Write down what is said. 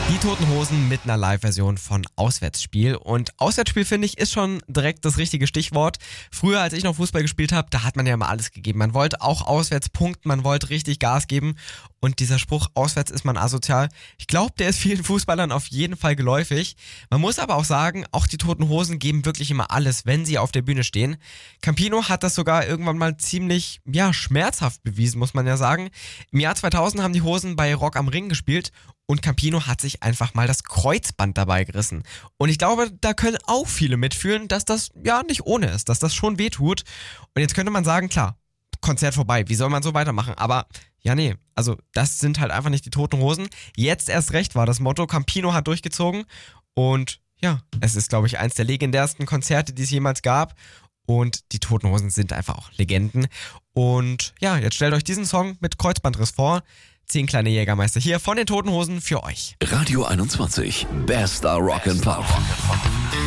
Die Toten Hosen mit einer Live-Version von Auswärtsspiel. Und Auswärtsspiel, finde ich, ist schon direkt das richtige Stichwort. Früher, als ich noch Fußball gespielt habe, da hat man ja immer alles gegeben. Man wollte auch auswärts punkten, man wollte richtig Gas geben. Und dieser Spruch, auswärts ist man asozial, ich glaube, der ist vielen Fußballern auf jeden Fall geläufig. Man muss aber auch sagen, auch die Toten Hosen geben wirklich immer alles, wenn sie auf der Bühne stehen. Campino hat das sogar irgendwann mal ziemlich, schmerzhaft bewiesen, muss man ja sagen. Im Jahr 2000 haben die Hosen bei Rock am Ring gespielt und Campino hat sich einfach mal das Kreuzband dabei gerissen. Und ich glaube, da können auch viele mitfühlen, dass das nicht ohne ist, dass das schon wehtut. Und jetzt könnte man sagen, klar, Konzert vorbei, wie soll man so weitermachen? Aber nee, also das sind halt einfach nicht die Toten Hosen. Jetzt erst recht war das Motto, Campino hat durchgezogen und es ist, glaube ich, eins der legendärsten Konzerte, die es jemals gab. Und die Toten Hosen sind einfach auch Legenden. Und jetzt stellt euch diesen Song mit Kreuzbandriss vor. 10 kleine Jägermeister hier von den Toten Hosen für euch. Radio 21, bester Rock and Pop.